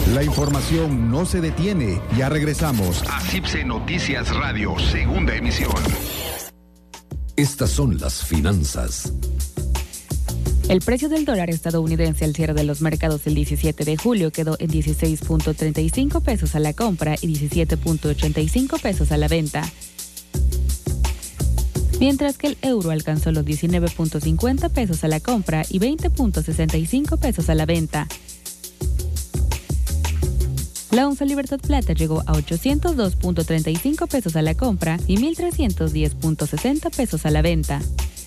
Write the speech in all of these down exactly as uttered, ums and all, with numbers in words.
La información no se detiene. Ya regresamos a C I P S E Noticias Radio, segunda emisión. Estas son las finanzas. El precio del dólar estadounidense al cierre de los mercados el diecisiete de julio quedó en dieciséis punto treinta y cinco pesos a la compra y diecisiete punto ochenta y cinco pesos a la venta. Mientras que el euro alcanzó los diecinueve punto cincuenta pesos a la compra y veinte punto sesenta y cinco pesos a la venta. La onza Libertad Plata llegó a ochocientos dos punto treinta y cinco pesos a la compra y mil trescientos diez punto sesenta pesos a la venta.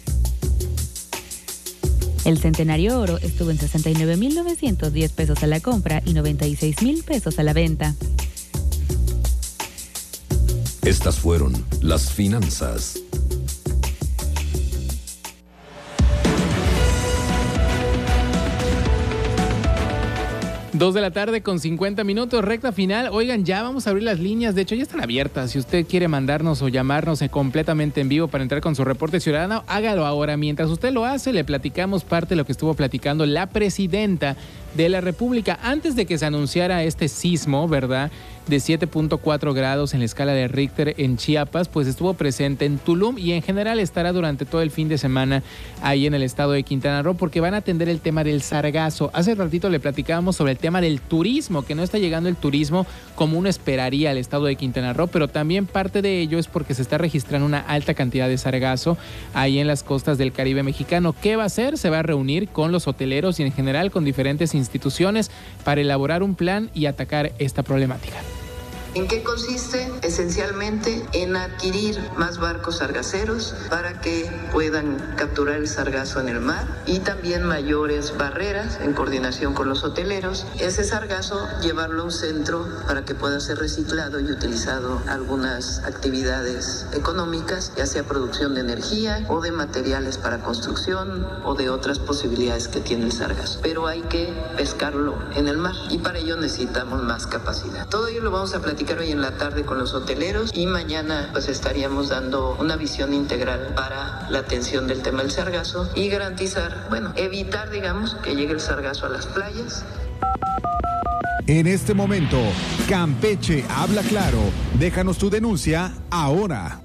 El centenario oro estuvo en sesenta y nueve mil novecientos diez pesos a la compra y noventa y seis mil pesos a la venta. Estas fueron las finanzas. Dos de la tarde con cincuenta minutos, recta final. Oigan, ya vamos a abrir las líneas. De hecho, ya están abiertas. Si usted quiere mandarnos o llamarnos completamente en vivo para entrar con su reporte ciudadano, hágalo ahora. Mientras usted lo hace, le platicamos parte de lo que estuvo platicando la presidenta de la República antes de que se anunciara este sismo, ¿verdad?, de siete punto cuatro grados en la escala de Richter en Chiapas. Pues estuvo presente en Tulum y en general estará durante todo el fin de semana ahí en el estado de Quintana Roo, porque van a atender el tema del sargazo. Hace ratito le platicábamos sobre el tema del turismo, que no está llegando el turismo como uno esperaría al estado de Quintana Roo, pero también parte de ello es porque se está registrando una alta cantidad de sargazo ahí en las costas del Caribe mexicano. ¿Qué va a hacer? Se va a reunir con los hoteleros y en general con diferentes instituciones para elaborar un plan y atacar esta problemática. ¿En qué consiste? Esencialmente en adquirir más barcos sargaceros para que puedan capturar el sargazo en el mar y también mayores barreras en coordinación con los hoteleros. Ese sargazo llevarlo a un centro para que pueda ser reciclado y utilizado en algunas actividades económicas, ya sea producción de energía o de materiales para construcción o de otras posibilidades que tiene el sargazo. Pero hay que pescarlo en el mar y para ello necesitamos más capacidad. Todo ello lo vamos a platicar hoy en la tarde con los hoteleros y mañana pues estaríamos dando una visión integral para la atención del tema del sargazo y garantizar, bueno, evitar, digamos, que llegue el sargazo a las playas. En este momento, Campeche habla claro. Déjanos tu denuncia ahora.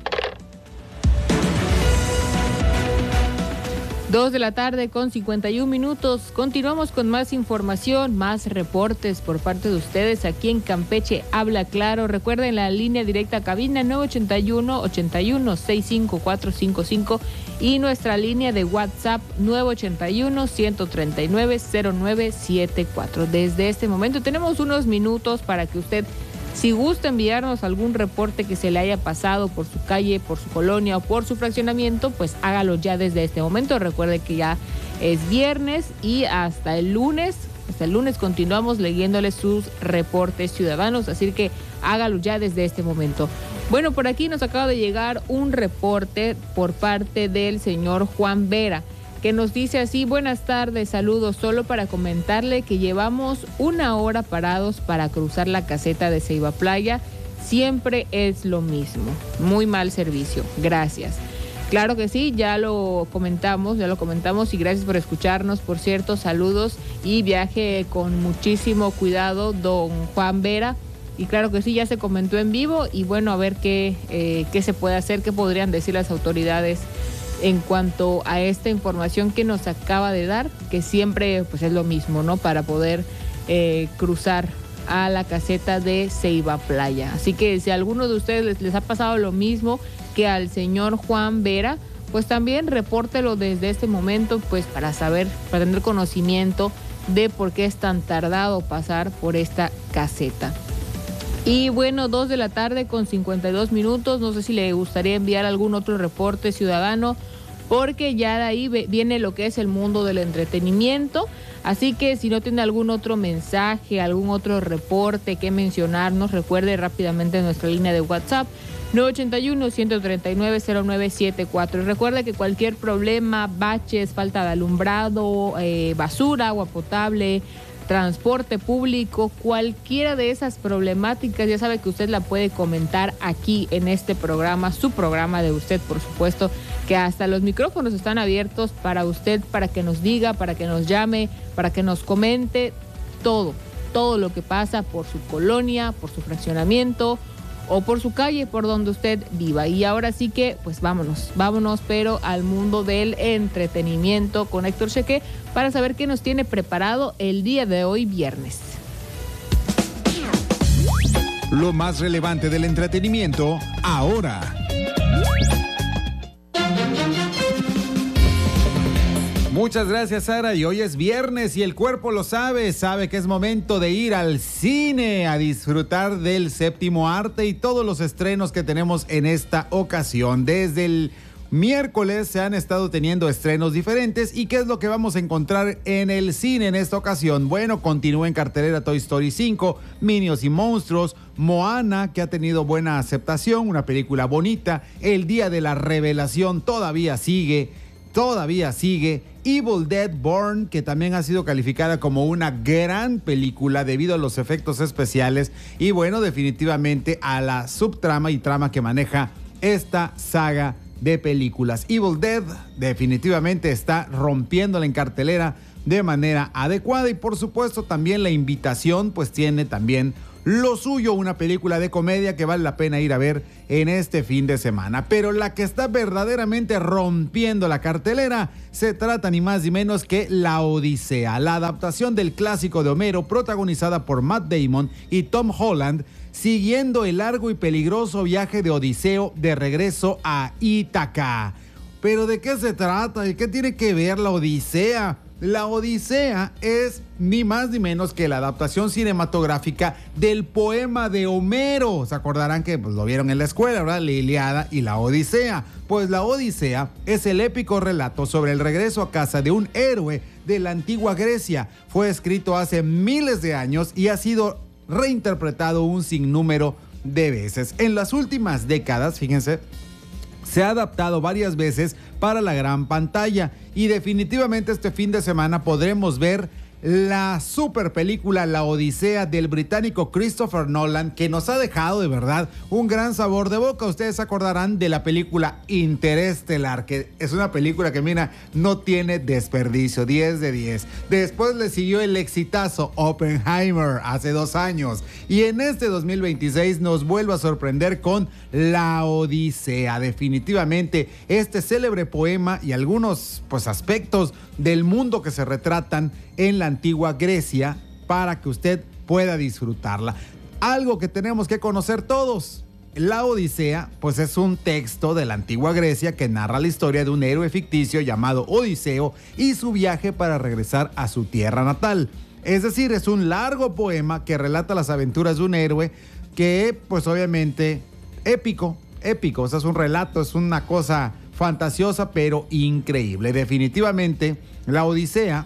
Dos de la tarde con cincuenta y un minutos. Continuamos con más información, más reportes por parte de ustedes aquí en Campeche Habla Claro. Recuerden la línea directa a cabina nueve ochenta y uno, ochenta y uno, sesenta y cinco, cuatrocientos cincuenta y cinco y nuestra línea de WhatsApp nueve ochenta y uno, ciento treinta y nueve, cero nueve setenta y cuatro. Desde este momento tenemos unos minutos para que usted, si gusta enviarnos algún reporte que se le haya pasado por su calle, por su colonia o por su fraccionamiento, pues hágalo ya desde este momento. Recuerde que ya es viernes y hasta el lunes, hasta el lunes continuamos leyéndole sus reportes ciudadanos, así que hágalo ya desde este momento. Bueno, por aquí nos acaba de llegar un reporte por parte del señor Juan Vera, que nos dice así: buenas tardes, saludos, solo para comentarle que llevamos una hora parados para cruzar la caseta de Ceiba Playa, siempre es lo mismo, muy mal servicio, gracias. Claro que sí, ya lo comentamos, ya lo comentamos y gracias por escucharnos, por cierto, saludos y viaje con muchísimo cuidado, don Juan Vera. Y claro que sí, ya se comentó en vivo y bueno, a ver qué, eh, qué se puede hacer, qué podrían decir las autoridades en cuanto a esta información que nos acaba de dar, que siempre pues es lo mismo, ¿no? Para poder eh, cruzar a la caseta de Ceiba Playa. Así que si a alguno de ustedes les, les ha pasado lo mismo que al señor Juan Vera, pues también repórtelo desde este momento, pues para saber, para tener conocimiento de por qué es tan tardado pasar por esta caseta. Y bueno, dos de la tarde con cincuenta y dos minutos, no sé si le gustaría enviar algún otro reporte ciudadano, porque ya de ahí viene lo que es el mundo del entretenimiento, así que si no tiene algún otro mensaje, algún otro reporte que mencionarnos, recuerde rápidamente nuestra línea de WhatsApp, nueve ochenta y uno, ciento treinta y nueve, cero nueve setenta y cuatro. Y recuerde que cualquier problema, baches, falta de alumbrado, eh, basura, agua potable, transporte público, cualquiera de esas problemáticas, ya sabe que usted la puede comentar aquí en este programa, su programa de usted, por supuesto, que hasta los micrófonos están abiertos para usted, para que nos diga, para que nos llame, para que nos comente, todo, todo lo que pasa por su colonia, por su fraccionamiento o por su calle, por donde usted viva. Y ahora sí que, pues vámonos, vámonos, pero al mundo del entretenimiento con Héctor Cheque para saber qué nos tiene preparado el día de hoy, viernes. Lo más relevante del entretenimiento ahora. Muchas gracias, Sara, y hoy es viernes y el cuerpo lo sabe, sabe que es momento de ir al cine a disfrutar del séptimo arte y todos los estrenos que tenemos en esta ocasión. Desde el miércoles se han estado teniendo estrenos diferentes. ¿Y qué es lo que vamos a encontrar en el cine en esta ocasión? Bueno, continúa en cartelera Toy Story cinco, Minions y Monstruos, Moana, que ha tenido buena aceptación, una película bonita, El Día de la Revelación todavía sigue, todavía sigue, Evil Dead Born, que también ha sido calificada como una gran película debido a los efectos especiales y bueno, definitivamente a la subtrama y trama que maneja esta saga de películas. Evil Dead definitivamente está rompiéndola en cartelera de manera adecuada y por supuesto también La Invitación pues tiene también lo suyo, una película de comedia que vale la pena ir a ver en este fin de semana. Pero la que está verdaderamente rompiendo la cartelera se trata ni más ni menos que La Odisea, la adaptación del clásico de Homero protagonizada por Matt Damon y Tom Holland, siguiendo el largo y peligroso viaje de Odiseo de regreso a Ítaca. ¿Pero de qué se trata? ¿Y qué tiene que ver la Odisea? La Odisea es ni más ni menos que la adaptación cinematográfica del poema de Homero. Se acordarán que pues, lo vieron en la escuela, ¿verdad? La Ilíada y la Odisea. Pues la Odisea es el épico relato sobre el regreso a casa de un héroe de la antigua Grecia. Fue escrito hace miles de años y ha sido reinterpretado un sinnúmero de veces. En las últimas décadas, fíjense, se ha adaptado varias veces para la gran pantalla y definitivamente este fin de semana podremos ver la super película La Odisea del británico Christopher Nolan, que nos ha dejado de verdad un gran sabor de boca. Ustedes se acordarán de la película Interestelar, que es una película que, mira, no tiene desperdicio, diez de diez. Después le siguió el exitazo Oppenheimer hace dos años y en este dos mil veintiséis nos vuelve a sorprender con La Odisea. Definitivamente este célebre poema y algunos pues aspectos del mundo que se retratan en la antigua Grecia para que usted pueda disfrutarla. Algo que tenemos que conocer todos. La Odisea, pues es un texto de la antigua Grecia que narra la historia de un héroe ficticio llamado Odiseo y su viaje para regresar a su tierra natal. Es decir, es un largo poema que relata las aventuras de un héroe que, pues obviamente, épico, épico. O sea, es un relato, es una cosa fantasiosa, pero increíble. Definitivamente, La Odisea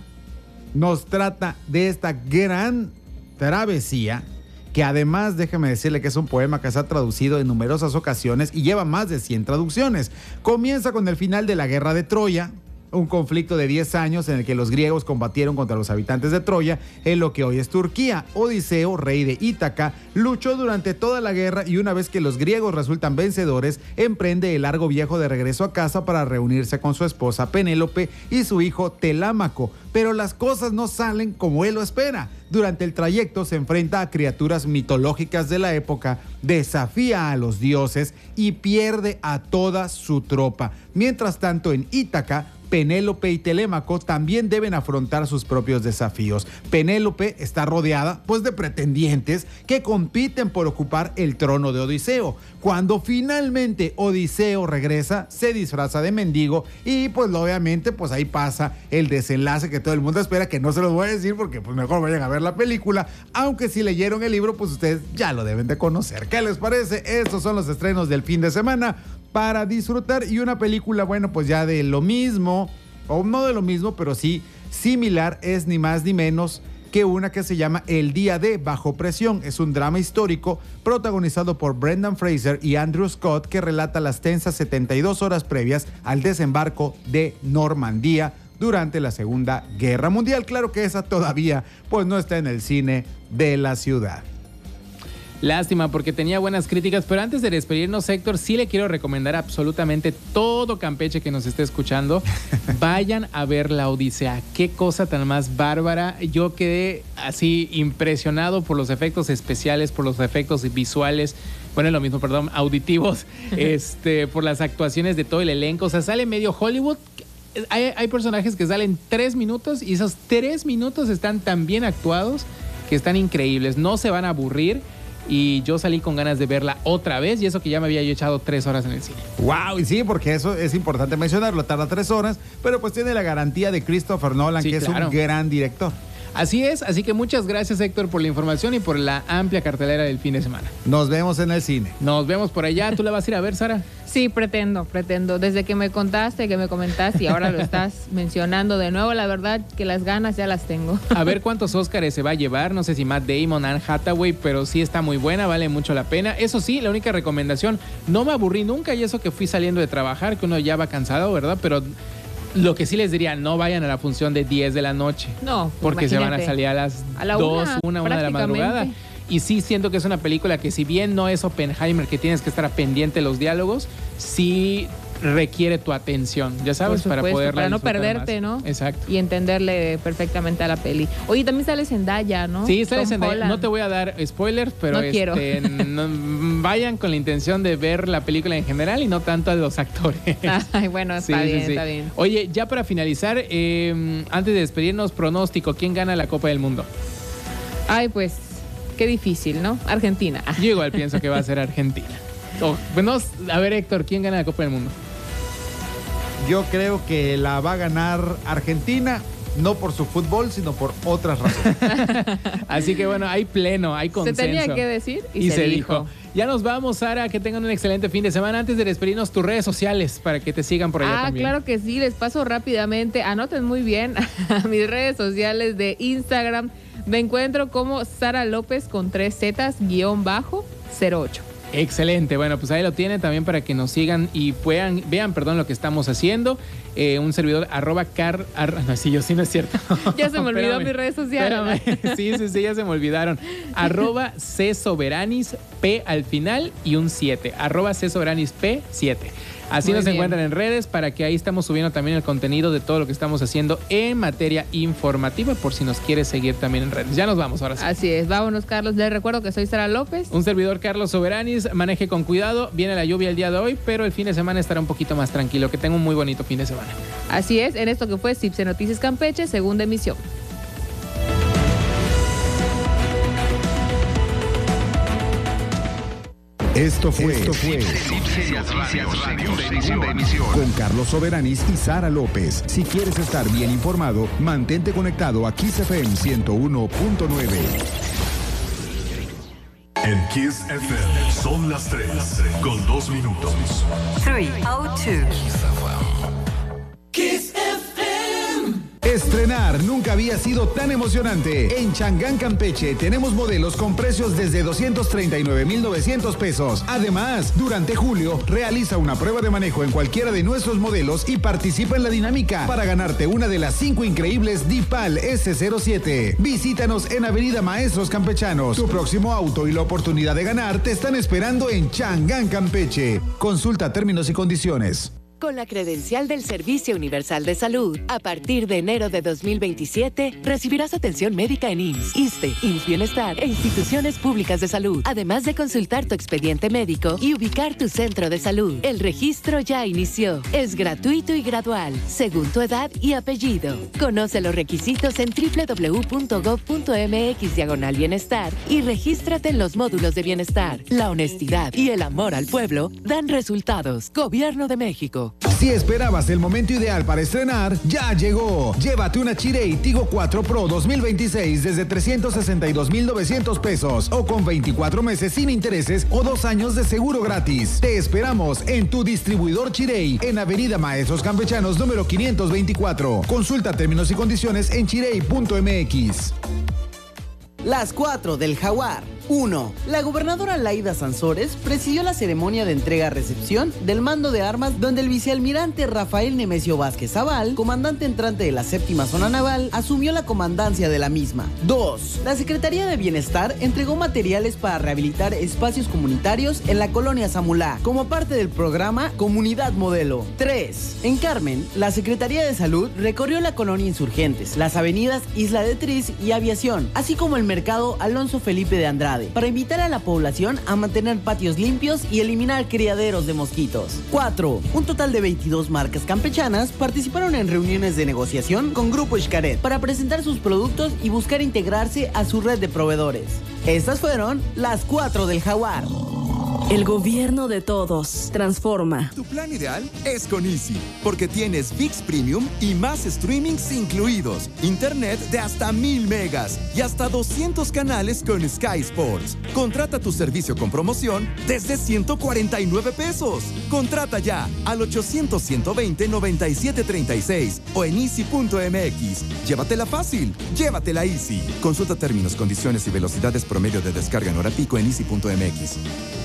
nos trata de esta gran travesía que además, déjeme decirle que es un poema que se ha traducido en numerosas ocasiones y lleva más de cien traducciones. Comienza con el final de la guerra de Troya, un conflicto de diez años en el que los griegos combatieron contra los habitantes de Troya en lo que hoy es Turquía. Odiseo, rey de Ítaca, luchó durante toda la guerra y una vez que los griegos resultan vencedores, emprende el largo viaje de regreso a casa para reunirse con su esposa Penélope y su hijo Telámaco. Pero las cosas no salen como él lo espera. Durante el trayecto se enfrenta a criaturas mitológicas de la época, desafía a los dioses y pierde a toda su tropa. Mientras tanto, en Ítaca, Penélope y Telémaco también deben afrontar sus propios desafíos. Penélope está rodeada pues de pretendientes que compiten por ocupar el trono de Odiseo. Cuando finalmente Odiseo regresa, se disfraza de mendigo y pues obviamente pues ahí pasa el desenlace que todo el mundo espera, que no se los voy a decir porque pues mejor vayan a ver la película, aunque si leyeron el libro pues ustedes ya lo deben de conocer. ¿Qué les parece? Estos son los estrenos del fin de semana para disfrutar y una película, bueno, pues ya de lo mismo, o no de lo mismo, pero sí similar, es ni más ni menos que una que se llama El Día de Bajo Presión. Es un drama histórico protagonizado por Brendan Fraser y Andrew Scott que relata las tensas setenta y dos horas previas al desembarco de Normandía durante la Segunda Guerra Mundial. Claro que esa todavía pues no está en el cine de la ciudad. Lástima, porque tenía buenas críticas, pero antes de despedirnos, Héctor, sí le quiero recomendar absolutamente todo Campeche que nos esté escuchando. Vayan a ver La Odisea. Qué cosa tan más bárbara. Yo quedé así impresionado por los efectos especiales, por los efectos visuales, bueno, lo mismo, perdón, auditivos, este, por las actuaciones de todo el elenco. O sea, sale medio Hollywood. Hay, hay personajes que salen tres minutos y esos tres minutos están tan bien actuados que están increíbles. No se van a aburrir. Y yo salí con ganas de verla otra vez, y eso que ya me había yo echado tres horas en el cine. Wow, y sí, porque eso es importante mencionarlo, tarda tres horas, pero pues tiene la garantía de Christopher Nolan, sí, que claro. Es un gran director. Así es, así que muchas gracias, Héctor, por la información y por la amplia cartelera del fin de semana. Nos vemos en el cine. Nos vemos por allá. ¿Tú la vas a ir a ver, Sara? Sí, pretendo, pretendo. Desde que me contaste, que me comentaste y ahora lo estás mencionando de nuevo, la verdad que las ganas ya las tengo. A ver cuántos Óscares se va a llevar. No sé si Matt Damon, Anne Hathaway, pero sí está muy buena, vale mucho la pena. Eso sí, la única recomendación, no me aburrí nunca, y eso que fui saliendo de trabajar, que uno ya va cansado, ¿verdad? Pero lo que sí les diría, no vayan a la función de diez de la noche. No, porque se van a salir a las a la dos, una, una, una de la madrugada. Y sí siento que es una película que, si bien no es Oppenheimer, que tienes que estar pendiente de los diálogos, sí requiere tu atención, ya sabes, supuesto, para poderla para no perderte, más. ¿no? Exacto. Y entenderle perfectamente a la peli. Oye, también sale Zendaya, ¿no? Sí, sale Zendaya. No te voy a dar spoilers, pero no quiero. Este, no, vayan con la intención de ver la película en general y no tanto a los actores. Ay, bueno, está sí, bien, sí, sí. está bien. Oye, ya para finalizar, eh, antes de despedirnos, pronóstico, ¿quién gana la Copa del Mundo? Ay, pues, qué difícil, ¿no? Argentina. Yo igual pienso que va a ser Argentina. Oh, bueno, a ver, Héctor, ¿quién gana la Copa del Mundo? Yo creo que la va a ganar Argentina, no por su fútbol, sino por otras razones. Así que bueno, hay pleno, hay consenso. Se tenía que decir y, y se, se dijo. dijo. Ya nos vamos, Sara, que tengan un excelente fin de semana. Antes de despedirnos, tus redes sociales para que te sigan por allá ah, también. Claro que sí, les paso rápidamente. Anoten muy bien a mis redes sociales de Instagram. Me encuentro como Sara López con tres zetas guión bajo cero ocho. Excelente, bueno, pues ahí lo tienen también para que nos sigan y puedan, vean, perdón, lo que estamos haciendo. Eh, un servidor arroba car, ar, no, sí, yo sí, no es cierto. Ya se me olvidó mis redes sociales. Espérame. Sí, sí, sí, ya se me olvidaron. Arroba C Soberanis P al final y un siete. Arroba C Soberanis P siete. Así Muy nos bien. encuentran en redes, para que ahí estamos subiendo también el contenido de todo lo que estamos haciendo en materia informativa, por si nos quieres seguir también en redes. Ya nos vamos, ahora sí. Así es, vámonos, Carlos. Les recuerdo que soy Sara López. Un servidor, Carlos Soberanis. Maneje con cuidado. Viene la lluvia el día de hoy, pero el fin de semana estará un poquito más tranquilo. Que tenga un muy bonito fin de semana. Así es, en esto que fue Cipse Noticias Campeche, segunda emisión. Esto fue, Esto fue segunda emisión, con Carlos Soberanis y Sara López. Si quieres estar bien informado, mantente conectado a Kiss F M ciento uno punto nueve. En Kiss F M son las tres con dos minutos. tres oh dos. Kiss F M. Estrenar nunca había sido tan emocionante. En Changán, Campeche, tenemos modelos con precios desde doscientos treinta y nueve mil novecientos pesos. Además, durante julio, realiza una prueba de manejo en cualquiera de nuestros modelos y participa en la dinámica para ganarte una de las cinco increíbles DIPAL S cero siete. Visítanos en Avenida Maestros Campechanos. Tu próximo auto y la oportunidad de ganar te están esperando en Changán, Campeche. Consulta términos y condiciones. Con la credencial del Servicio Universal de Salud, a partir de enero de dos mil veintisiete, recibirás atención médica en I M S S, ISSSTE, I M S S Bienestar e instituciones públicas de salud, además de consultar tu expediente médico y ubicar tu centro de salud. El registro ya inició. Es gratuito y gradual, según tu edad y apellido. Conoce los requisitos en doble u doble u doble u punto gob punto eme equis diagonal bienestar y regístrate en los módulos de bienestar. La honestidad y el amor al pueblo dan resultados. Gobierno de México. Si esperabas el momento ideal para estrenar, ya llegó. Llévate una Chirey Tigo cuatro Pro dos mil veintiséis desde trescientos sesenta y dos mil novecientos pesos o con veinticuatro meses sin intereses o dos años de seguro gratis. Te esperamos en tu distribuidor Chirey en Avenida Maestros Campechanos número quinientos veinticuatro. Consulta términos y condiciones en chirey punto eme equis. Las cuatro del Jaguar. uno. La gobernadora Laida Sansores presidió la ceremonia de entrega-recepción del mando de armas, donde el vicealmirante Rafael Nemesio Vázquez Zaval, comandante entrante de la séptima zona naval, asumió la comandancia de la misma. dos. La Secretaría de Bienestar entregó materiales para rehabilitar espacios comunitarios en la colonia Zamulá, como parte del programa Comunidad Modelo. tres. En Carmen, la Secretaría de Salud recorrió la colonia Insurgentes, las avenidas Isla de Tris y Aviación, así como el mercado Alonso Felipe de Andrade, para invitar a la población a mantener patios limpios y eliminar criaderos de mosquitos. cuatro. Un total de veintidós marcas campechanas participaron en reuniones de negociación con Grupo Xcaret para presentar sus productos y buscar integrarse a su red de proveedores. Estas fueron las cuatro del Jaguar. El gobierno de todos. Transforma. Tu plan ideal es con Easy, porque tienes ViX Premium y más streamings incluidos, internet de hasta mil megas y hasta doscientos canales con Sky Sports. Contrata tu servicio con promoción desde ciento cuarenta y nueve pesos. Contrata ya al ochocientos, ciento veinte, noventa y siete treinta y seis o en easy punto m x. Llévatela fácil, llévatela Easy. Consulta términos, condiciones y velocidades promedio de descarga en hora pico en easy punto m x.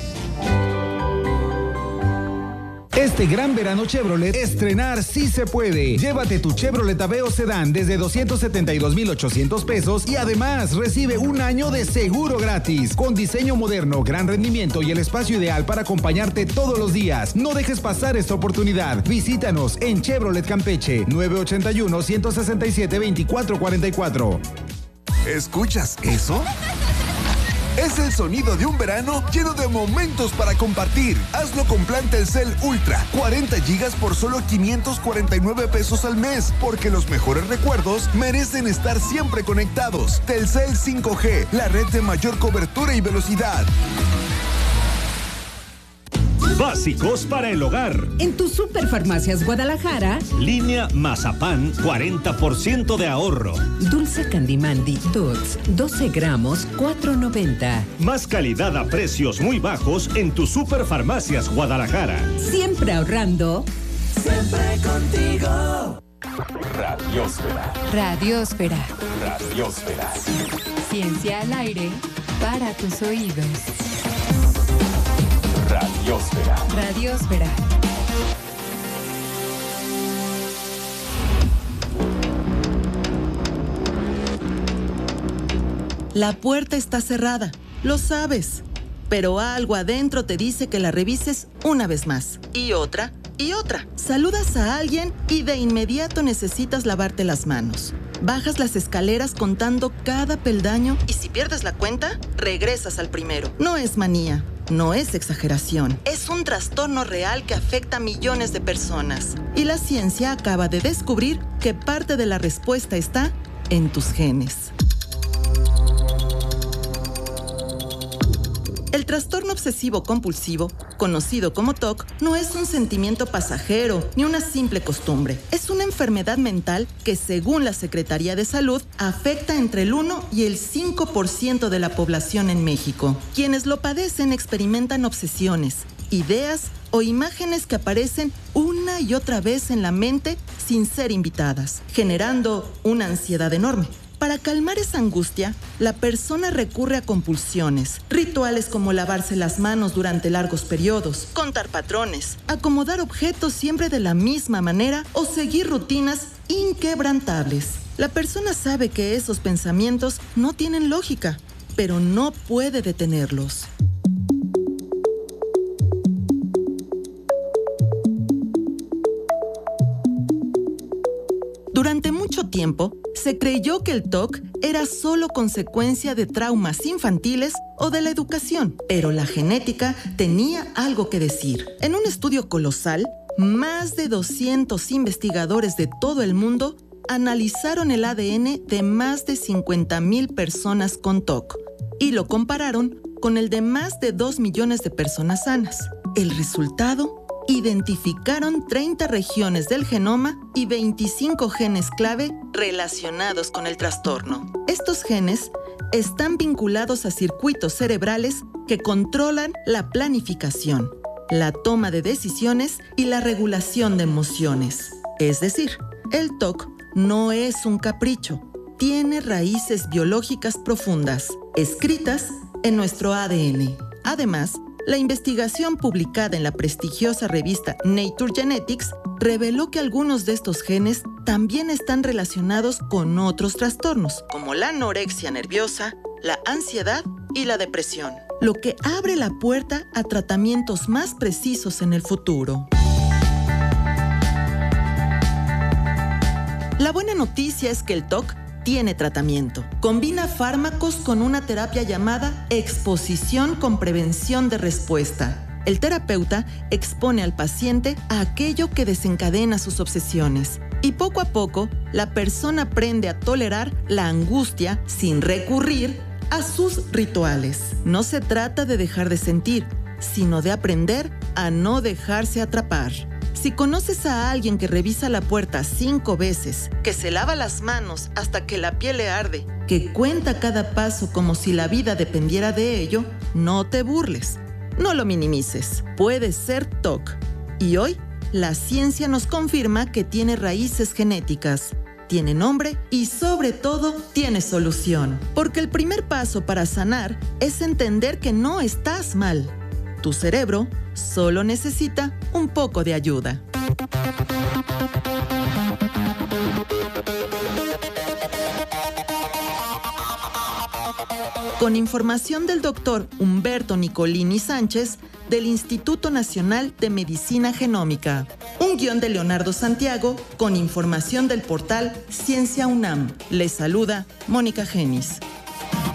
Este gran verano Chevrolet, estrenar sí se puede. Llévate tu Chevrolet Aveo Sedán desde doscientos setenta y dos mil ochocientos pesos y además recibe un año de seguro gratis. Con diseño moderno, gran rendimiento y el espacio ideal para acompañarte todos los días. No dejes pasar esta oportunidad. Visítanos en Chevrolet Campeche, nueve ochenta y uno, ciento sesenta y siete, veinticuatro cuarenta y cuatro. ¿Escuchas eso? Es el sonido de un verano lleno de momentos para compartir. Hazlo con plan Telcel Ultra, cuarenta gigas por solo quinientos cuarenta y nueve pesos al mes, porque los mejores recuerdos merecen estar siempre conectados. Telcel cinco G, la red de mayor cobertura y velocidad. Básicos para el hogar. En tu Superfarmacias Guadalajara, línea Mazapán, cuarenta por ciento de ahorro. Dulce Candimandi Tots, doce gramos, cuatro noventa. Más calidad a precios muy bajos en tu Superfarmacias Guadalajara. Siempre ahorrando. Siempre contigo. Radiosfera. Radiosfera. Radiosfera. Ciencia al aire para tus oídos. Radiosfera. Radiosfera. La puerta está cerrada, lo sabes, pero algo adentro te dice que la revises una vez más, y otra, y otra. Saludas a alguien y de inmediato necesitas lavarte las manos. Bajas las escaleras contando cada peldaño y si pierdes la cuenta, regresas al primero. No es manía, no es exageración. Es un trastorno real que afecta a millones de personas. Y la ciencia acaba de descubrir que parte de la respuesta está en tus genes. El trastorno obsesivo-compulsivo, conocido como T O C, no es un sentimiento pasajero ni una simple costumbre. Es una enfermedad mental que, según la Secretaría de Salud, afecta entre el uno y el cinco por ciento de la población en México. Quienes lo padecen experimentan obsesiones, ideas o imágenes que aparecen una y otra vez en la mente sin ser invitadas, generando una ansiedad enorme. Para calmar esa angustia, la persona recurre a compulsiones, rituales como lavarse las manos durante largos periodos, contar patrones, acomodar objetos siempre de la misma manera o seguir rutinas inquebrantables. La persona sabe que esos pensamientos no tienen lógica, pero no puede detenerlos. Durante mucho tiempo, se creyó que el T O C era solo consecuencia de traumas infantiles o de la educación, pero la genética tenía algo que decir. En un estudio colosal, más de doscientos investigadores de todo el mundo analizaron el A D N de más de cincuenta mil personas con T O C y lo compararon con el de más de dos millones de personas sanas. El resultado: identificaron treinta regiones del genoma y veinticinco genes clave relacionados con el trastorno. Estos genes están vinculados a circuitos cerebrales que controlan la planificación, la toma de decisiones y la regulación de emociones. Es decir, el T O C no es un capricho, tiene raíces biológicas profundas, escritas en nuestro A D N. Además, la investigación publicada en la prestigiosa revista Nature Genetics reveló que algunos de estos genes también están relacionados con otros trastornos, como la anorexia nerviosa, la ansiedad y la depresión, lo que abre la puerta a tratamientos más precisos en el futuro. La buena noticia es que el T O C tiene tratamiento. Combina fármacos con una terapia llamada exposición con prevención de respuesta. El terapeuta expone al paciente a aquello que desencadena sus obsesiones. Y poco a poco, la persona aprende a tolerar la angustia sin recurrir a sus rituales. No se trata de dejar de sentir, sino de aprender a no dejarse atrapar. Si conoces a alguien que revisa la puerta cinco veces, que se lava las manos hasta que la piel le arde, que cuenta cada paso como si la vida dependiera de ello, no te burles, no lo minimices. Puede ser T O C. Y hoy, la ciencia nos confirma que tiene raíces genéticas, tiene nombre y sobre todo tiene solución. Porque el primer paso para sanar es entender que no estás mal. Tu cerebro solo necesita un poco de ayuda. Con información del doctor Humberto Nicolini Sánchez del Instituto Nacional de Medicina Genómica. Un guión de Leonardo Santiago con información del portal Ciencia UNAM. Les saluda Mónica Genis.